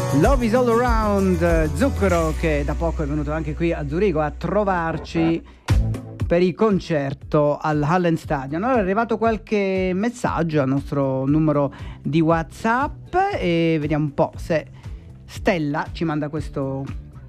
Love is all around, Zucchero, che da poco è venuto anche qui a Zurigo a trovarci per il concerto al Hallenstadion. Allora è arrivato qualche messaggio al nostro numero di WhatsApp e vediamo un po' se Stella ci manda questo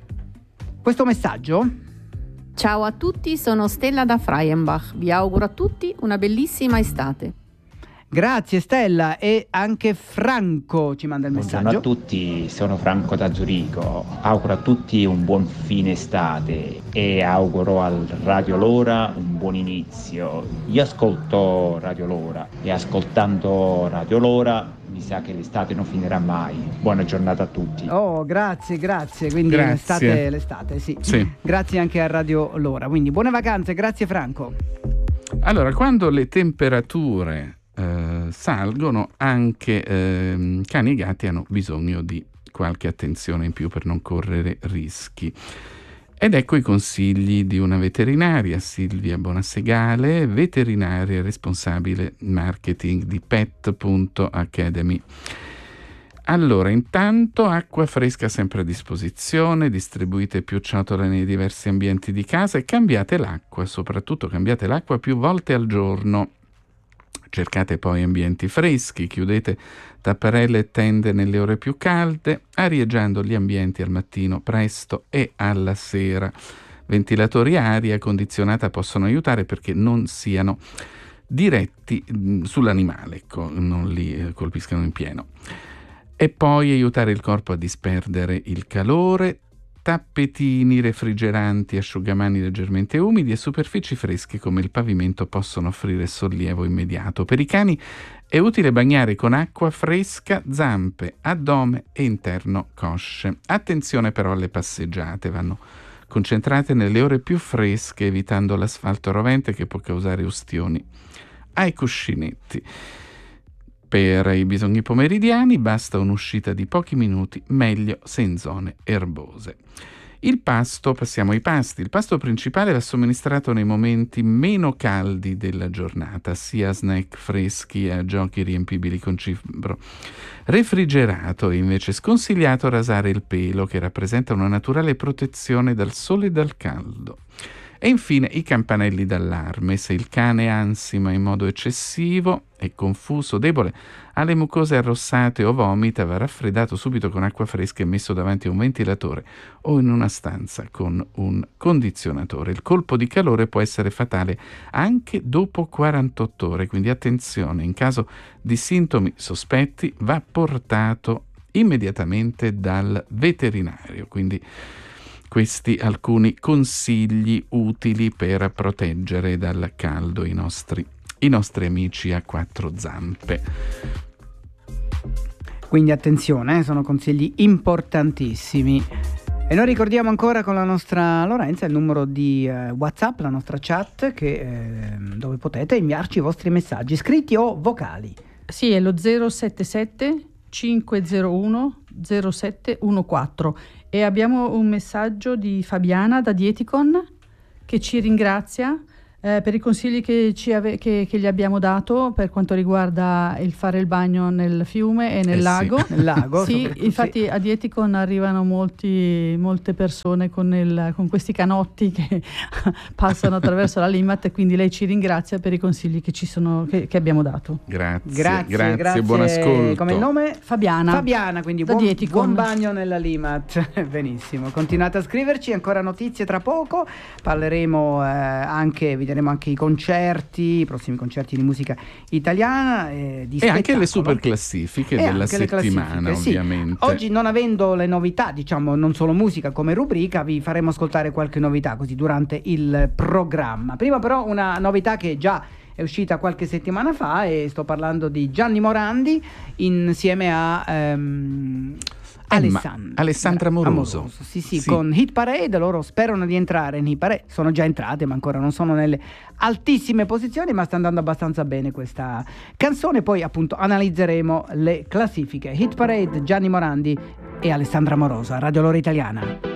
messaggio. Ciao a tutti, sono Stella da Freienbach. Vi auguro a tutti una bellissima estate. Grazie Stella. E anche Franco ci manda il messaggio. Buongiorno a tutti, sono Franco da Zurigo. Auguro a tutti un buon fine estate e auguro al Radio Lora un buon inizio. Io ascolto Radio Lora e ascoltando Radio Lora mi sa che l'estate non finirà mai. Buona giornata a tutti. Oh, grazie. Quindi l'estate, sì. Grazie anche a Radio Lora. Quindi buone vacanze, grazie Franco. Allora, quando le temperature salgono, anche cani e gatti hanno bisogno di qualche attenzione in più per non correre rischi. Ed ecco i consigli di una veterinaria, Silvia Bonassegale, veterinaria responsabile marketing di Pet.Academy. Allora, intanto acqua fresca sempre a disposizione, distribuite più ciotole nei diversi ambienti di casa e cambiate l'acqua, soprattutto cambiate l'acqua più volte al giorno. Cercate poi ambienti freschi, chiudete tapparelle e tende nelle ore più calde, arieggiando gli ambienti al mattino presto e alla sera. Ventilatori a aria condizionata possono aiutare perché non siano diretti sull'animale, non li colpiscano in pieno. E poi aiutare il corpo a disperdere il calore, tappetini refrigeranti, asciugamani leggermente umidi e superfici fresche come il pavimento possono offrire sollievo immediato. Per i cani è utile bagnare con acqua fresca zampe, addome e interno cosce. Attenzione però alle passeggiate, vanno concentrate nelle ore più fresche, evitando l'asfalto rovente che può causare ustioni ai cuscinetti. Per i bisogni pomeridiani basta un'uscita di pochi minuti, meglio se in zone erbose. Il pasto, passiamo ai pasti. Il pasto principale va somministrato nei momenti meno caldi della giornata, sia a snack freschi e a giochi riempibili con cibo refrigerato. È invece sconsigliato rasare il pelo, che rappresenta una naturale protezione dal sole e dal caldo. E infine i campanelli d'allarme. Se il cane ansima in modo eccessivo, è confuso, debole, ha le mucose arrossate o vomita, va raffreddato subito con acqua fresca e messo davanti a un ventilatore o in una stanza con un condizionatore. Il colpo di calore può essere fatale anche dopo 48 ore, quindi attenzione, in caso di sintomi sospetti va portato immediatamente dal veterinario. Quindi questi alcuni consigli utili per proteggere dal caldo i nostri amici a quattro zampe. Quindi attenzione, sono consigli importantissimi. E noi ricordiamo ancora con la nostra Lorenza il numero di WhatsApp, la nostra chat, dove potete inviarci i vostri messaggi scritti o vocali. Sì, è lo 077 501 0714 e abbiamo un messaggio di Fabiana da Dieticon che ci ringrazia per i consigli che gli abbiamo dato per quanto riguarda il fare il bagno nel fiume e nel lago. Nel lago sì, infatti sì. A Dieticon arrivano molte persone con questi canotti che passano attraverso la Limmat, e quindi lei ci ringrazia per i consigli che abbiamo dato. Grazie, buon ascolto. Come il nome? Fabiana, quindi buon bagno nella Limmat. Benissimo, continuate a scriverci, ancora notizie tra poco, parleremo vi daremo anche i prossimi concerti di musica italiana di e anche le super classifiche della settimana, ovviamente. Sì. Oggi, non avendo le novità, diciamo non solo musica come rubrica, vi faremo ascoltare qualche novità così durante il programma. Prima però una novità che già è uscita qualche settimana fa, e sto parlando di Gianni Morandi insieme a Alessandra Moroso. Sì, con Hit Parade. Loro sperano di entrare in Hit Parade, sono già entrate ma ancora non sono nelle altissime posizioni, ma sta andando abbastanza bene questa canzone. Poi appunto analizzeremo le classifiche. Hit Parade, Gianni Morandi e Alessandra Moroso a Radio Lora Italiana.